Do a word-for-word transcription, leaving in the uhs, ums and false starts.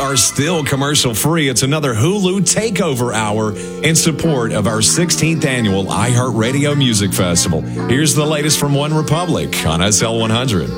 are still commercial free. It's another Hulu takeover hour in support of our sixteenth annual iHeartRadio Music Festival. Here's the latest from One Republic on S L one hundred.